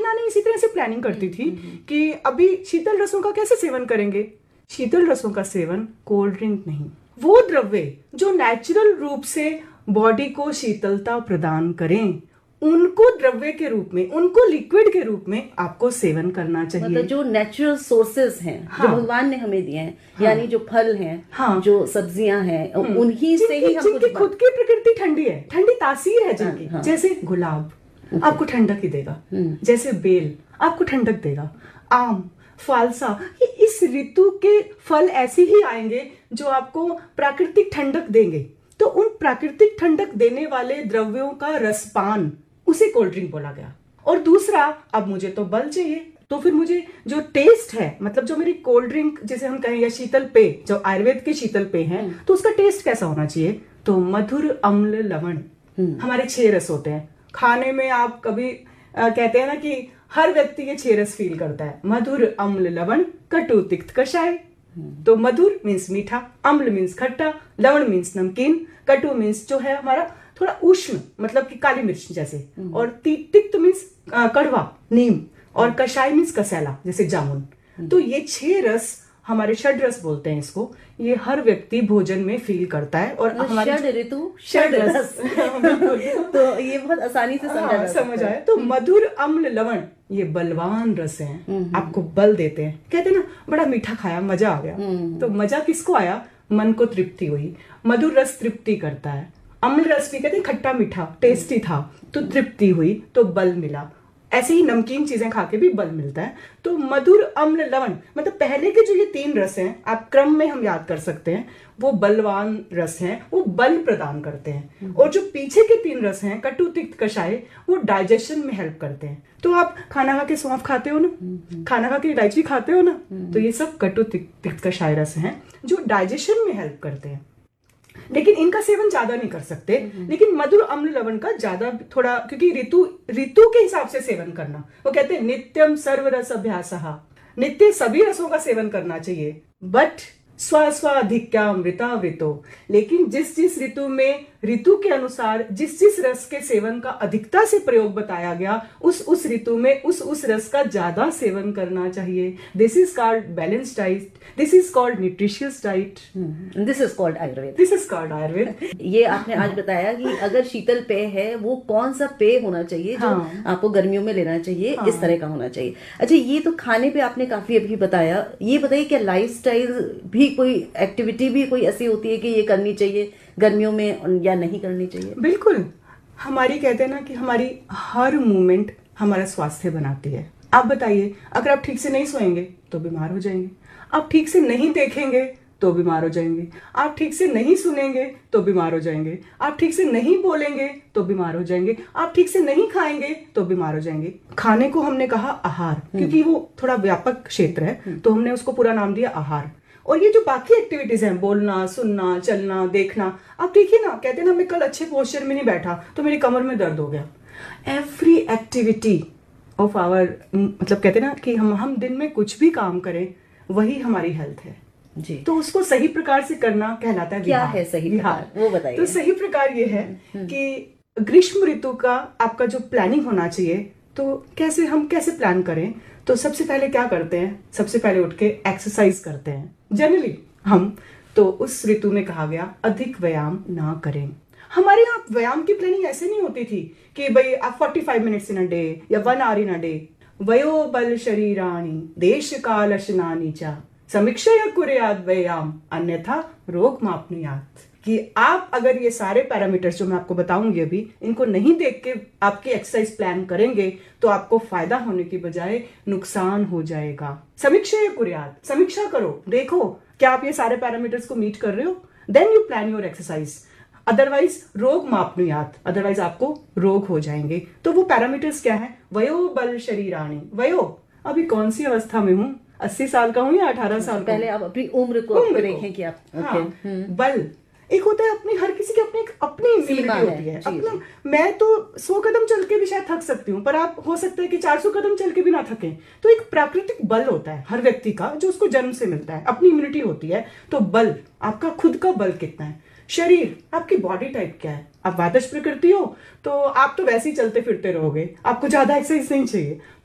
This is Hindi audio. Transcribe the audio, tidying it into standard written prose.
नानी इसी तरह से प्लानिंग करती थी कि अभी शीतल रसों का कैसे सेवन करेंगे। शीतल रसों का सेवन कोल्ड ड्रिंक नहीं, वो द्रव्य जो नेचुरल रूप से बॉडी को शीतलता प्रदान करें, उनको द्रव्य के रूप में, उनको लिक्विड के रूप में आपको सेवन करना चाहिए। मतलब जो नेचुरल सोर्सेस हैं, हाँ, जो भगवान ने हमें दिए हैं, हाँ, यानी जो फल हैं, हाँ, जो सब्जियां हैं, उन्हीं से ही हम जिनकी खुद की प्रकृति ठंडी है, ठंडी तासीर है जिनकी, हाँ, जैसे गुलाब आपको ठंडक ही देगा, जैसे बेल आपको ठंडक देगा, आम, फालसा, ये इस ऋतु के फल ऐसे ही आएंगे जो आपको प्राकृतिक ठंडक देंगे। तो उन प्राकृतिक ठंडक देने वाले द्रव्यों का रसपान, उसे कोल्ड ड्रिंक बोला गया। और दूसरा, अब मुझे तो बल चाहिए, तो फिर मुझे जो टेस्ट है, मतलब जो मेरी कोल्ड ड्रिंक जिसे हम कहें या शीतल पेय, जो आयुर्वेद के शीतल पेय हैं, तो उसका टेस्ट कैसा होना चाहिए? तो मधुर, अम्ल, लवण, हमारे 6 रस होते हैं। खाने में आप कभी कहते हैं ना कि हर व्यक्ति ये 6 रस फील करता है, मधुर, अम्ल, लवण, कटु, तिक्त, कषाय। तो मधुर मीन्स मीठा, अम्ल मीन्स खट्टा, लवण मीन्स नमकीन, कटु मीन्स जो है हमारा थोड़ा उष्ण, मतलब कि काली मिर्च जैसे, और तिक्त मीन्स कड़वा, नीम, और कषाय मीन्स कसैला, जैसे जामुन। तो ये 6 रस, हमारे षड रस बोलते हैं इसको, ये हर व्यक्ति भोजन में फील करता है। और हमारे षड ऋतु, षड रस तो ये बहुत आसानी से समझ आया। तो मधुर, अम्ल, लवण ये बलवान रस हैं, आपको बल देते हैं। कहते हैं ना, बड़ा मीठा खाया, मजा आ गया। तो मजा किसको आया? मन को तृप्ति हुई। मधुर रस तृप्ति करता है, अम्ल रस भी कहते हैं खट्टा मीठा, टेस्टी था, तो तृप्ति हुई, तो बल मिला। ऐसे ही नमकीन चीजें खा के भी बल मिलता है। तो मधुर, अम्ल, लवण, मतलब पहले के जो ये 3 रस हैं, आप क्रम में हम याद कर सकते हैं, वो बलवान रस हैं, वो बल प्रदान करते हैं। और जो पीछे के 3 रस हैं, कटु, तिक्त, कषाय, वो डाइजेशन में हेल्प करते हैं। तो आप खाना खा के सौंफ खाते हो ना, खाना खा के इलायची खाते हो ना, तो ये सब कटु, तिक्त, कषाय रस हैं जो डाइजेशन में हेल्प करते हैं। लेकिन इनका सेवन ज्यादा नहीं कर सकते, लेकिन मधुर, अम्ल, लवण का ज्यादा थोड़ा, क्योंकि ऋतु के हिसाब से सेवन करना। वो कहते हैं नित्यम सर्वरस अभ्यासः, नित्य सभी रसों का सेवन करना चाहिए, बट स्वाधिक्यामृतावृतो, लेकिन जिस ऋतु में, ऋतु के अनुसार जिस रस के सेवन का अधिकता से प्रयोग बताया गया, उस ऋतु में उस रस का ज्यादा सेवन करना चाहिए। This is called balanced diet, this is called nutritious diet, this is called Ayurveda, this is called Ayurveda. ये आपने आज बताया कि अगर शीतल पेय है, वो कौन सा पेय होना चाहिए जो आपको गर्मियों में लेना चाहिए, इस तरह का होना चाहिए। अच्छा, ये तो खाने पे आपने काफी अभी बताया, ये बताइए क्या लाइफस्टाइल भी, कोई एक्टिविटी भी कोई ऐसी होती है कि ये करनी चाहिए गर्मियों में या नहीं करनी चाहिए? बिल्कुल, हमारी कहते हैं ना कि हमारी हर मूवमेंट हमारा स्वास्थ्य बनाती है। आप बताइए, अगर आप ठीक से नहीं सोएंगे तो बीमार हो जाएंगे, आप ठीक से नहीं देखेंगे तो बीमार हो जाएंगे, आप ठीक से नहीं सुनेंगे तो बीमार हो जाएंगे, आप ठीक से नहीं बोलेंगे तो बीमार हो जाएंगे, आप ठीक से नहीं खाएंगे तो बीमार हो जाएंगे। खाने को हमने कहा आहार, क्योंकि वो थोड़ा व्यापक क्षेत्र है, तो हमने उसको पूरा नाम दिया आहार। और ये जो बाकी एक्टिविटीज हैं, बोलना, सुनना, चलना, देखना, आप देखिए ना, कहते हैं ना, मैं कल अच्छे पोस्चर में नहीं बैठा तो मेरी कमर में दर्द हो गया। एवरी एक्टिविटी ऑफ आवर, मतलब कहते हैं ना कि हम दिन में कुछ भी काम करें, वही हमारी हेल्थ है जी। तो उसको सही प्रकार से करना कहलाता है क्या विहार। है सही विहार, वो बताइए। तो सही प्रकार ये है कि ग्रीष्म ऋतु का आपका जो प्लानिंग होना चाहिए, तो कैसे प्लान करें। तो सबसे पहले क्या करते हैं, सबसे पहले उठ के एक्सरसाइज करते हैं जनरली हम। तो उस ऋतु में कहा गया अधिक व्यायाम ना करें। हमारे यहाँ व्यायाम की प्लानिंग ऐसे नहीं होती थी कि भाई आप 45 मिनट्स इन अ डे या 1 आवर इन अ डे। वयो बल शरीराणि देश काल शनानि च समीक्षया कुर्यात् व्यायाम अन्यथा रोग मापनुयात्। कि आप अगर ये सारे पैरामीटर्स जो मैं आपको बताऊंगी अभी, इनको नहीं देख के आपकी एक्सरसाइज प्लान करेंगे तो आपको फायदा होने की बजाय नुकसान हो जाएगा। समीक्षा कुर्यात्, समीक्षा करो, देखो क्या आप ये सारे पैरामीटर्स को मीट कर रहे हो, then you plan your exercise. Otherwise रोग मापनुयात्, अदरवाइज आपको रोग हो जाएंगे। तो वो पैरामीटर्स क्या है? वयो बल शरीराणि। वयो, अभी कौन सी अवस्था में हूँ, 80 साल का हूँ या 18 साल का? पहले आप अपनी उम्र को देखें कि आप बल एक होता है, अपनी हर किसी की अपनी इम्यूनिटी होती है अपना। मैं तो 100 कदम चल के भी शायद थक सकती हूँ, पर आप हो सकता है कि 400 कदम चल के भी ना थके। तो एक प्राकृतिक बल होता है हर व्यक्ति का, जो उसको जन्म से मिलता है, अपनी इम्यूनिटी होती है। तो बल, आपका खुद का बल कितना है। शरीर, आपकी बॉडी टाइप क्या है। आप वातज प्रकृति हो तो आप तो वैसे ही चलते फिरते रहोगे, आपको ज्यादा एक्सरसाइज नहीं चाहिए।